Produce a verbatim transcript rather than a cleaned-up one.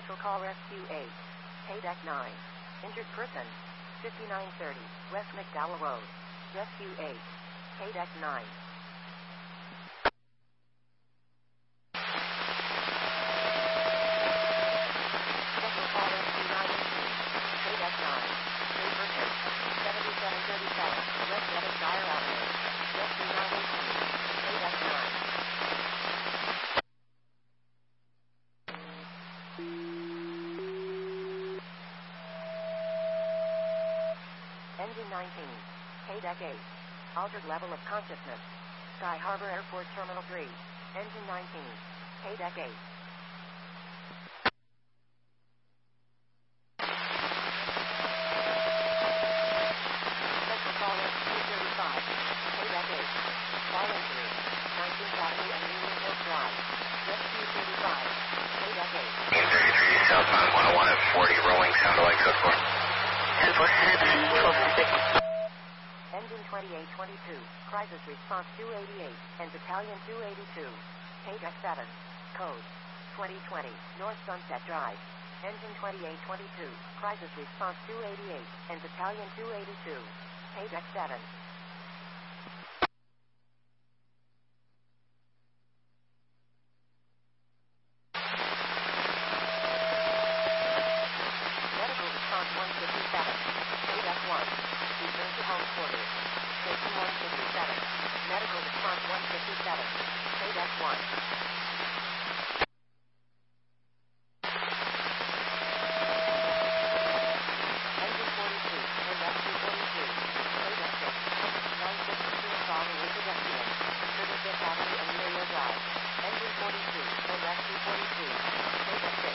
Special Call Rescue eight. K-Deck nine. Injured person. fifty-nine thirty. West McDowell Road. Rescue eight. K-Deck nine. Special Call Rescue nine eighteen. K-Deck nine. Three person. seventy-seven thirty-seven. West Devonshire Avenue. Rescue nine eighteen. K-Deck nine. Engine nineteen. K-Deck eight. Altered level of consciousness. Sky Harbor Airport Terminal three. Engine nineteen. K-Deck eight. Special Call Rescue thirty-five. K-Deck eight. Fall injury. nineteenth Avenue and Union Hill Drive. Rescue thirty-five. K-Deck eight. thirty-three southbound one oh one at forty, rolling sound alike code four. ten four seven, twelve six. Engine twenty-eight twenty-two, Crisis Response two eighty-eight, and Battalion two eighty-two. K-Deck seven, code twenty twenty, North Sunset Drive. Engine twenty-eight twenty-two, Crisis Response two eighty-eight, and Battalion two eighty-two. K-Deck seven. Medical Response one fifty-seven, K-Deck one. Return to home quarters. Station one fifty-seven. Medical Response one fifty-seven. K-Deck one.